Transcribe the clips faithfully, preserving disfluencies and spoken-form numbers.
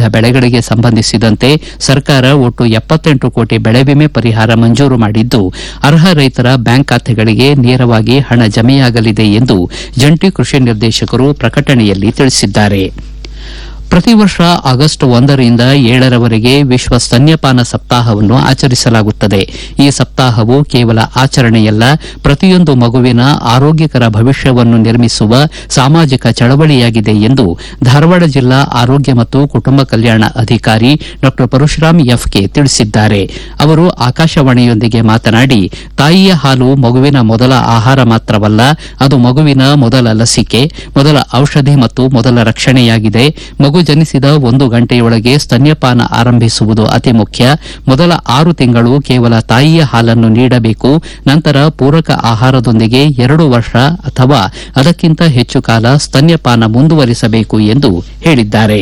ವಿವಿಧ ಬೆಳೆಗಳಿಗೆ ಸಂಬಂಧಿಸಿದಂತೆ ಸರ್ಕಾರ ಒಟ್ಟು ಎಪ್ಪತ್ತೆಂಟು ಕೋಟಿ ಬೆಳೆ ವಿಮೆ ಪರಿಹಾರ ಮಂಜೂರು ಮಾಡಿದ್ದು ಅರ್ಹ ರೈತರ ಬ್ಯಾಂಕ್ ಖಾತೆಗಳಿಗೆ ನೇರವಾಗಿ ಹಣ ಜಮೆಯಾಗಲಿದೆ ಎಂದು ಜಂಟಿ ಕೃಷಿ ನಿರ್ದೇಶಕರು ಪ್ರಕಟಣೆಯಲ್ಲಿ ತಿಳಿಸಿದ್ದಾರೆ. ಪ್ರತಿ ವರ್ಷ ಆಗಸ್ಟ್ ಒಂದರಿಂದ ಏಳರವರೆಗೆ ವಿಶ್ವ ಸ್ತನ್ಯಪಾನ ಸಪ್ತಾಹವನ್ನು ಆಚರಿಸಲಾಗುತ್ತದೆ. ಈ ಸಪ್ತಾಹವು ಕೇವಲ ಆಚರಣೆಯಲ್ಲ, ಪ್ರತಿಯೊಂದು ಮಗುವಿನ ಆರೋಗ್ಯಕರ ಭವಿಷ್ಯವನ್ನು ನಿರ್ಮಿಸುವ ಸಾಮಾಜಿಕ ಚಳವಳಿಯಾಗಿದೆ ಎಂದು ಧಾರವಾಡ ಜಿಲ್ಲಾ ಆರೋಗ್ಯ ಮತ್ತು ಕುಟುಂಬ ಕಲ್ಯಾಣ ಅಧಿಕಾರಿ ಡಾ ಪರಶುರಾಮ್ ಎಫ್ಕೆ ತಿಳಿಸಿದ್ದಾರೆ. ಅವರು ಆಕಾಶವಾಣಿಯೊಂದಿಗೆ ಮಾತನಾಡಿ, ತಾಯಿಯ ಹಾಲು ಮಗುವಿನ ಮೊದಲ ಆಹಾರ ಮಾತ್ರವಲ್ಲ, ಅದು ಮಗುವಿನ ಮೊದಲ ಲಸಿಕೆ, ಮೊದಲ ಔಷಧಿ ಮತ್ತು ಮೊದಲ ರಕ್ಷಣೆಯಾಗಿದೆ. ಮಗು ಜನಿಸಿದ ಒಂದು ಗಂಟೆಯೊಳಗೆ ಸ್ತನ್ಯಪಾನ ಆರಂಭಿಸುವುದು ಅತಿ ಮುಖ್ಯ. ಮೊದಲ ಆರು ತಿಂಗಳು ಕೇವಲ ತಾಯಿಯ ಹಾಲನ್ನು ನೀಡಬೇಕು. ನಂತರ ಪೂರಕ ಆಹಾರದೊಂದಿಗೆ ಎರಡು ವರ್ಷ ಅಥವಾ ಅದಕ್ಕಿಂತ ಹೆಚ್ಚು ಕಾಲ ಸ್ತನ್ಯಪಾನ ಮುಂದುವರಿಸಬೇಕು ಎಂದು ಹೇಳಿದ್ದಾರೆ.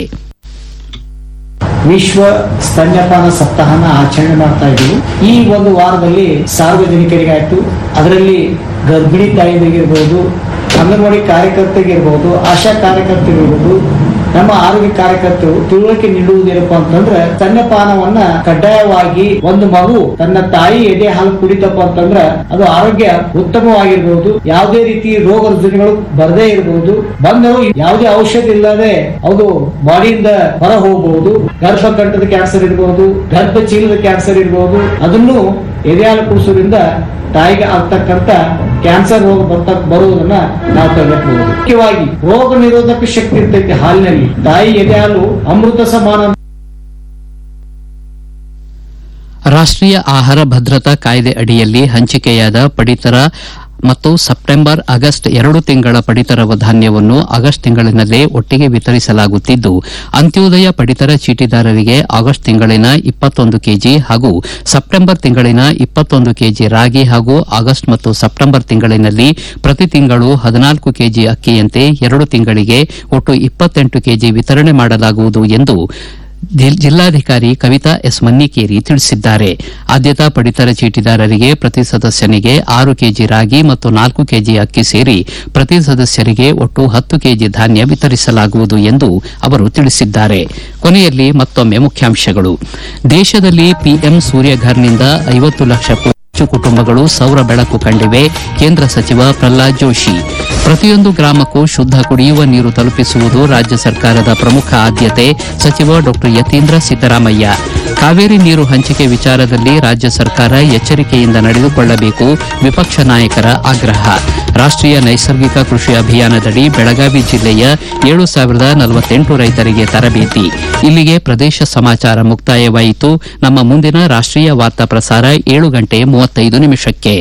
ವಿಶ್ವ ಸ್ತನ್ಯಪಾನ ಸಪ್ತಾಹನ ಆಚರಣೆ ಮಾಡ್ತಾ ಇದ್ದೀವಿ. ಈ ಒಂದು ವಾರದಲ್ಲಿ ಸಾರ್ವಜನಿಕರಿಗಾಯ್ತು, ಅದರಲ್ಲಿ ಗರ್ಭಿಣಿ ತಾಯಿಗಳಿಗಿರ್ಬೋದು, ಅಂಗನವಾಡಿ ಕಾರ್ಯಕರ್ತರಿಗಿರ್ಬೋದು, ಆಶಾ ಕಾರ್ಯಕರ್ತರಿಗಿರ್ಬೋದು, ನಮ್ಮ ಆರೋಗ್ಯ ಕಾರ್ಯಕರ್ತರು ತಿಳುವಳಿಕೆ ನೀಡುವುದೇನಪ್ಪ ಅಂತಂದ್ರೆ ಸ್ತನ್ಯಪಾನವನ್ನ ಕಡ್ಡಾಯವಾಗಿ ಒಂದು ಮಗು ತನ್ನ ತಾಯಿ ಎದೆ ಹಾಲು ಕುಡಿತಪ್ಪ ಅಂತಂದ್ರೆ ಅದು ಆರೋಗ್ಯ ಉತ್ತಮವಾಗಿರ್ಬಹುದು, ಯಾವುದೇ ರೀತಿ ರೋಗ ರುಜಿನಗಳು ಬರದೇ ಇರಬಹುದು, ಬಂದರೂ ಯಾವುದೇ ಔಷಧಿ ಇಲ್ಲದೆ ಅದು ಬಾಡಿಯಿಂದ ಹೊರ ಹೋಗಬಹುದು. ಗರ್ಭಕಂಠದ ಕ್ಯಾನ್ಸರ್ ಇರಬಹುದು, ಗರ್ಭ ಚೀಲದ ಕ್ಯಾನ್ಸರ್ ಇರಬಹುದು, ಅದನ್ನು ಎದೆ ಹಾಲು ಕುಡಿಸೋದ್ರಿಂದ ತಾಯಿಗೆ ಆಗ್ತಕ್ಕಂತ ಕ್ಯಾನ್ಸರ್ ರೋಗ ಬರ್ತ ಬರುವುದನ್ನ ನಾವು ತಡೆಗಟ್ಟಬಹುದು. ಮುಖ್ಯವಾಗಿ ರೋಗ ನಿರೋಧಕ ಶಕ್ತಿ ಇರ್ತೈತಿ ಹಾಲಿನಲ್ಲಿ. ತಾಯಿ ಎದೆ ಹಾಲು ಅಮೃತ ಸಮಾನ. ರಾಷ್ಟೀಯ ಆಹಾರ ಭದ್ರತಾ ಕಾಯ್ದೆ ಅಡಿಯಲ್ಲಿ ಹಂಚಿಕೆಯಾದ ಪಡಿತರ ಮತ್ತು ಸೆಪ್ಟೆಂಬರ್ ಆಗಸ್ಟ್ ಎರಡು ತಿಂಗಳ ಪಡಿತರ ಧಾನ್ಯವನ್ನು ಆಗಸ್ಟ್ ತಿಂಗಳಿನಲ್ಲೇ ಒಟ್ಟಿಗೆ ವಿತರಿಸಲಾಗುತ್ತಿದ್ದು, ಅಂತ್ಯೋದಯ ಪಡಿತರ ಚೀಟಿದಾರರಿಗೆ ಆಗಸ್ಟ್ ತಿಂಗಳಿನ ಇಪ್ಪತ್ತೊಂದು ಕೆಜಿ ಹಾಗೂ ಸೆಪ್ಟೆಂಬರ್ ತಿಂಗಳಿನ ಇಪ್ಪತ್ತೊಂದು ಕೆಜಿ ರಾಗಿ ಹಾಗೂ ಆಗಸ್ಟ್ ಮತ್ತು ಸೆಪ್ಟೆಂಬರ್ ತಿಂಗಳಿನಲ್ಲಿ ಪ್ರತಿ ತಿಂಗಳು ಹದಿನಾಲ್ಕು ಕೆಜಿ ಅಕ್ಕಿಯಂತೆ ಎರಡು ತಿಂಗಳಿಗೆ ಒಟ್ಟು ಇಪ್ಪತ್ತೆಂಟು ಕೆಜಿ ವಿತರಣೆ ಮಾಡಲಾಗುವುದು ಎಂದು ಜಿಲ್ಲಾಧಿಕಾರಿ ಕವಿತಾ ಎಸ್ ಮನ್ನಿಕೇರಿ ತಿಳಿಸಿದ್ದಾರೆ. ಆದ್ಯತಾ ಪಡಿತರ ಚೀಟಿದಾರರಿಗೆ ಪ್ರತಿ ಸದಸ್ಯನಿಗೆ ಆರು ಕೆಜಿ ರಾಗಿ ಮತ್ತು ನಾಲ್ಕು ಕೆಜಿ ಅಕ್ಕಿ ಸೇರಿ ಪ್ರತಿ ಸದಸ್ಯರಿಗೆ ಒಟ್ಟು ಹತ್ತು ಕೆಜಿ ಧಾನ್ಯ ವಿತರಿಸಲಾಗುವುದು ಎಂದು ಅವರು ತಿಳಿಸಿದ್ದಾರೆ. ಕೊನೆಯಲ್ಲಿ ಮತ್ತೊಮ್ಮೆ ಮುಖ್ಯಾಂಶಗಳು. ದೇಶದಲ್ಲಿ ಪಿಎಂ ಸೂರ್ಯಘರ್ನಿಂದ ಐವತ್ತು ಲಕ್ಷಕ್ಕೂ ಹೆಚ್ಚು ಕುಟುಂಬಗಳು ಸೌರ ಬೆಳಕು ಕಂಡಿವೆ. ಕೇಂದ್ರ ಸಚಿವ ಪ್ರಹ್ಲಾದ್ ಜೋಶಿ. ಪ್ರತಿಯೊಂದು ಗ್ರಾಮಕ್ಕೂ ಶುದ್ದ ಕುಡಿಯುವ ನೀರು ತಲುಪಿಸುವುದು ರಾಜ್ಯ ಸರ್ಕಾರದ ಪ್ರಮುಖ ಆದ್ಯತೆ. ಸಚಿವ ಡಾ ಯತೀಂದ್ರ ಸಿದ್ದರಾಮಯ್ಯ. ಕಾವೇರಿ ನೀರು ಹಂಚಿಕೆ ವಿಚಾರದಲ್ಲಿ ರಾಜ್ಯ ಸರ್ಕಾರ ಎಚ್ಚರಿಕೆಯಿಂದ ನಡೆದುಕೊಳ್ಳಬೇಕು. ವಿಪಕ್ಷ ನಾಯಕರ ಆಗ್ರಹ. ರಾಷ್ಟೀಯ ನೈಸರ್ಗಿಕ ಕೃಷಿ ಅಭಿಯಾನದಡಿ ಬೆಳಗಾವಿ ಜಿಲ್ಲೆಯ ಏಳು ಸಾವಿರದ ನಲವತ್ತೆಂಟು ರೈತರಿಗೆ ತರಬೇತಿ. ಇಲ್ಲಿಗೆ ಪ್ರದೇಶ ಸಮಾಚಾರ ಮುಕ್ತಾಯವಾಯಿತು. ನಮ್ಮ ಮುಂದಿನ ರಾಷ್ಟೀಯ ವಾರ್ತಾ ಪ್ರಸಾರ ಏಳು ಗಂಟೆ ಮೂವತ್ತೈದು ನಿಮಿಷಕ್ಕೆ.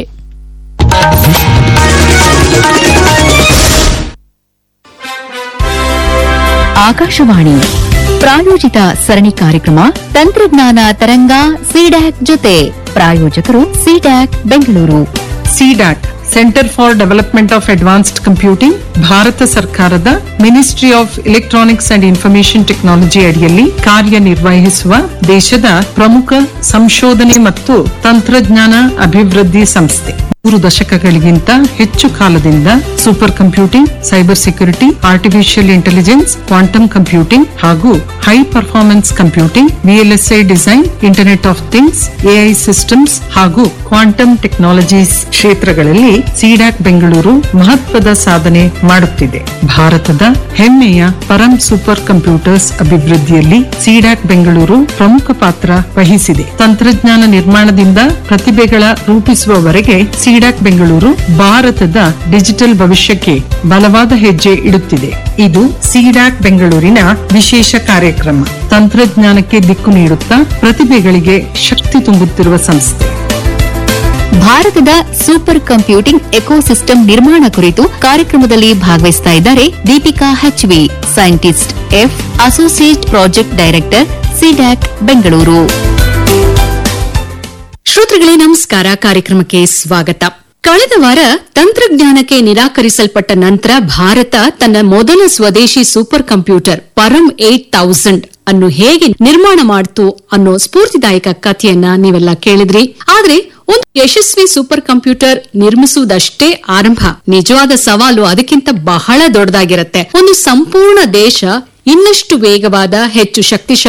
ಆಕಾಶವಾಣಿ ಪ್ರಾಯೋಜಿತ ಸರಣಿ ಕಾರ್ಯಕ್ರಮ ತಂತ್ರಜ್ಞಾನ ತರಂಗ ಸಿಡ್ಯಾಕ್ ಜೊತೆ. ಪ್ರಾಯೋಜಕರು CDAC Bengaluru. CDAC centre for development of advanced computing Bharat ಸರ್ಕಾರದ ministry of electronics and information technology ಅಡಿಯಲ್ಲಿ ಕಾರ್ಯನಿರ್ವಹಿಸುವ ದೇಶದ ಪ್ರಮುಖ ಸಂಶೋಧನೆ ಮತ್ತು ತಂತ್ರಜ್ಞಾನ ಅಭಿವೃದ್ಧಿ ಸಂಸ್ಥೆ. ಮೂರು ದಶಕಗಳಿಗಿಂತ ಹೆಚ್ಚು ಕಾಲದಿಂದ super computing, cyber security, artificial intelligence, quantum computing ಹಾಗೂ high performance computing, VLSI design, internet of things, AI systems ಹಾಗೂ ಕ್ವಾಂಟಮ್ ಟೆಕ್ನಾಲಜೀಸ್ ಕ್ಷೇತ್ರಗಳಲ್ಲಿ ಸಿಡ್ಯಾಕ್ ಬೆಂಗಳೂರು ಮಹತ್ವದ ಸಾಧನೆ ಮಾಡುತ್ತಿದೆ. ಭಾರತದ ಹೆಮ್ಮೆಯ ಪರಂ ಸೂಪರ್ ಕಂಪ್ಯೂಟರ್ಸ್ ಅಭಿವೃದ್ಧಿಯಲ್ಲಿ ಸಿಡ್ಯಾಕ್ ಬೆಂಗಳೂರು ಪ್ರಮುಖ ಪಾತ್ರ ವಹಿಸಿದೆ. ತಂತ್ರಜ್ಞಾನ ನಿರ್ಮಾಣದಿಂದ ಪ್ರತಿಭೆಗಳ ರೂಪಿಸುವವರೆಗೆ ಸಿಡ್ಯಾಕ್ ಬೆಂಗಳೂರು ಭಾರತದ ಡಿಜಿಟಲ್ ಭವಿಷ್ಯಕ್ಕೆ ಬಲವಾದ ಹೆಜ್ಜೆ ಇಡುತ್ತಿದೆ. ಇದು ಸಿಡ್ಯಾಕ್ ಬೆಂಗಳೂರಿನ ವಿಶೇಷ ಕಾರ್ಯಕ್ರಮ. ತಂತ್ರಜ್ಞಾನಕ್ಕೆ ದಿಕ್ಕು ನೀಡುತ್ತಾ ಪ್ರತಿಭೆಗಳಿಗೆ ಶಕ್ತಿ ತುಂಬುತ್ತಿರುವ ಸಂಸ್ಥೆ. ಭಾರತದ ಸೂಪರ್ ಕಂಪ್ಯೂಟಿಂಗ್ ಎಕೋಸಿಸ್ಟಮ್ ನಿರ್ಮಾಣ ಕುರಿತು ಕಾರ್ಯಕ್ರಮದಲ್ಲಿ ಭಾಗವಹಿಸ್ತಾ ಇದ್ದಾರೆ Deepika H V, scientist F, associate project director, CDAC Bengaluru. ಶ್ರೋತೃಗಳೇ ನಮಸ್ಕಾರ. ಕಾರ್ಯಕ್ರಮಕ್ಕೆ ಸ್ವಾಗತ. ಕಳೆದ ವಾರ ತಂತ್ರಜ್ಞಾನಕ್ಕೆ ನಿರಾಕರಿಸಲ್ಪಟ್ಟ ನಂತರ ಭಾರತ ತನ್ನ ಮೊದಲ ಸ್ವದೇಶಿ ಸೂಪರ್ ಕಂಪ್ಯೂಟರ್ ಪರಂ ಏಟ್ ತೌಸಂಡ್ ಅನ್ನು ಹೇಗೆ ನಿರ್ಮಾಣ ಮಾಡಿತು ಅನ್ನೋ ಸ್ಫೂರ್ತಿದಾಯಕ ಕಥೆಯನ್ನ ನೀವೆಲ್ಲ ಕೇಳಿದ್ರಿ. ಆದ್ರೆ ಒಂದು ಯಶಸ್ವಿ ಸೂಪರ್ ಕಂಪ್ಯೂಟರ್ ನಿರ್ಮಿಸುವುದಷ್ಟೇ ಆರಂಭ. ನಿಜವಾದ ಸವಾಲು ಅದಕ್ಕಿಂತ ಬಹಳ ದೊಡ್ಡದಾಗಿರುತ್ತೆ. ಒಂದು ಸಂಪೂರ್ಣ ದೇಶ ಇನ್ನಷ್ಟು ವೇಗವಾದ, ಹೆಚ್ಚು ಶಕ್ತಿಶಾಲಿ